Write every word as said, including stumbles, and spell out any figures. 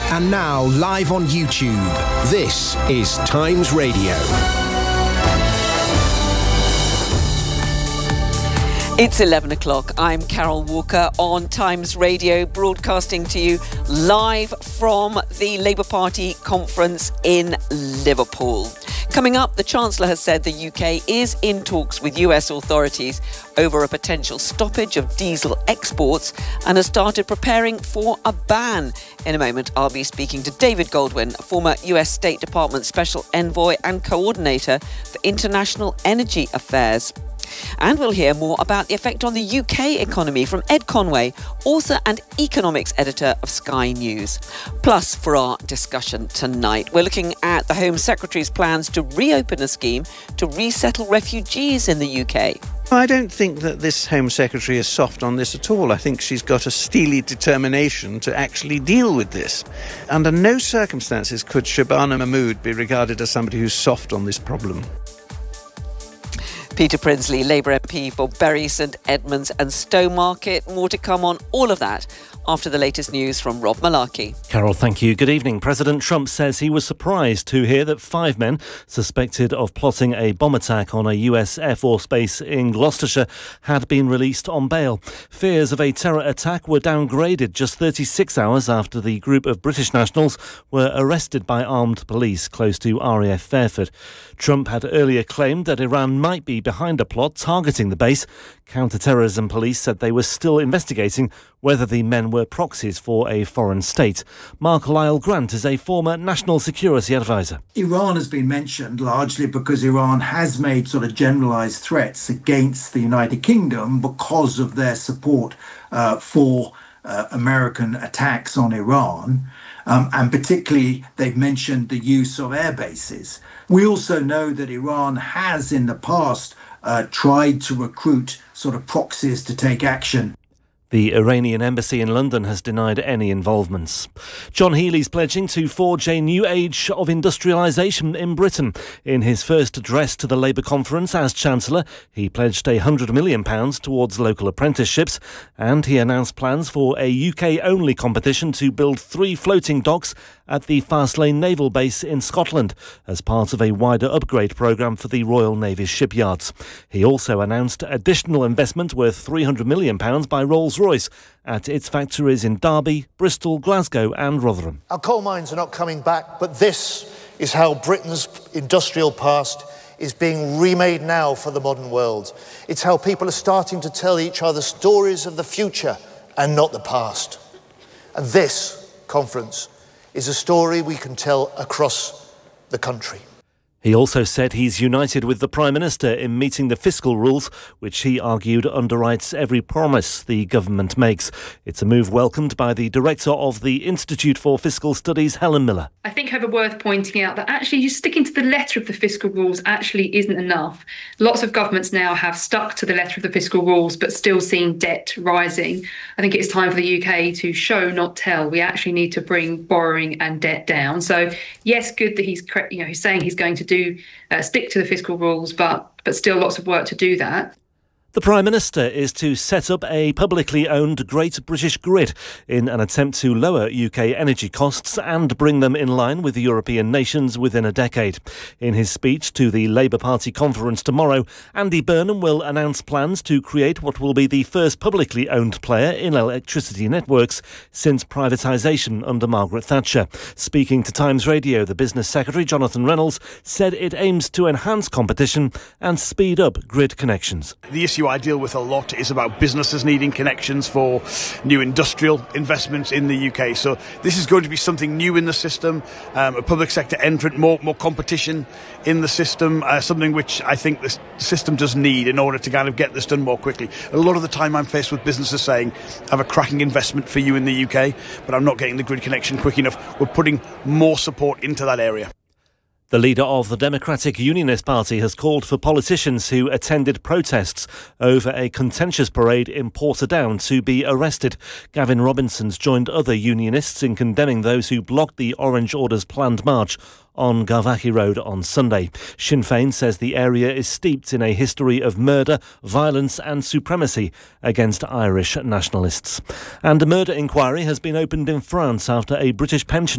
And now, live on YouTube, this is Times Radio. It's eleven o'clock. I'm Carol Walker on Times Radio, broadcasting to you live from the Labour Party conference in Liverpool. Coming up, the Chancellor has said the U K is in talks with U S authorities over a potential stoppage of diesel exports and has started preparing for a ban. In a moment, I'll be speaking to David Goldwyn, former U S State Department Special Envoy and Coordinator for International Energy Affairs. And we'll hear more about the effect on the U K economy from Ed Conway, author and economics editor of Sky News. Plus, for our discussion tonight, we're looking at the Home Secretary's plans to reopen a scheme to resettle refugees in the U K. I don't think that this Home Secretary is soft on this at all. I think she's got a steely determination to actually deal with this. Under no circumstances could Shabana Mahmood be regarded as somebody who's soft on this problem. Peter Prinsley, Labour M P for Bury St Edmunds and Stowmarket. More to come on all of that after the latest news from Rob Malarkey. Carol, thank you. Good evening. President Trump says he was surprised to hear that five men suspected of plotting a bomb attack on a U S Air Force base in Gloucestershire had been released on bail. Fears of a terror attack were downgraded just thirty-six hours after the group of British nationals were arrested by armed police close to R A F Fairford. Trump had earlier claimed that Iran might be behind a plot targeting the base. Counter-terrorism police said they were still investigating whether the men were proxies for a foreign state. Mark Lyle-Grant is a former national security advisor. Iran has been mentioned largely because Iran has made sort of generalised threats against the United Kingdom because of their support uh, for uh, American attacks on Iran. Um, and particularly, they've mentioned the use of air bases. We also know that Iran has in the past uh, tried to recruit sort of proxies to take action. The Iranian embassy in London has denied any involvements. John Healey's pledging to forge a new age of industrialisation in Britain. In his first address to the Labour conference as Chancellor, he pledged one hundred million pounds towards local apprenticeships, and he announced plans for a U K-only competition to build three floating docks at the Fastlane Naval Base in Scotland as part of a wider upgrade programme for the Royal Navy's shipyards. He also announced additional investment worth three hundred million pounds by Rolls-Royce at its factories in Derby, Bristol, Glasgow and Rotherham. Our coal mines are not coming back, but this is how Britain's industrial past is being remade now for the modern world. It's how people are starting to tell each other stories of the future and not the past. And this conference is a story we can tell across the country. He also said he's united with the Prime Minister in meeting the fiscal rules, which he argued underwrites every promise the government makes. It's a move welcomed by the Director of the Institute for Fiscal Studies, Helen Miller. I think, however, worth pointing out that actually just sticking to the letter of the fiscal rules actually isn't enough. Lots of governments now have stuck to the letter of the fiscal rules but still seen debt rising. I think it's time for the U K to show, not tell. We actually need to bring borrowing and debt down. So, yes, good that he's, you know, he's saying he's going to do uh, stick to the fiscal rules, but but still lots of work to do that. The Prime Minister is to set up a publicly owned Great British Grid in an attempt to lower U K energy costs and bring them in line with the European nations within a decade. In his speech to the Labour Party conference tomorrow, Andy Burnham will announce plans to create what will be the first publicly owned player in electricity networks since privatisation under Margaret Thatcher. Speaking to Times Radio, the Business Secretary, Jonathan Reynolds, said it aims to enhance competition and speed up grid connections. The issue I deal with a lot is about businesses needing connections for new industrial investments in the U K. So this is going to be something new in the system, um, a public sector entrant, more more competition in the system, uh, something which I think the system does need in order to kind of get this done more quickly. A lot of the time I'm faced with businesses saying, I have a cracking investment for you in the U K, but I'm not getting the grid connection quick enough. We're putting more support into that area. The leader of the Democratic Unionist Party has called for politicians who attended protests over a contentious parade in Portadown to be arrested. Gavin Robinson's joined other unionists in condemning those who blocked the Orange Order's planned march on Garvaghy Road on Sunday. Sinn Féin says the area is steeped in a history of murder, violence and supremacy against Irish nationalists. And a murder inquiry has been opened in France after a British pensioner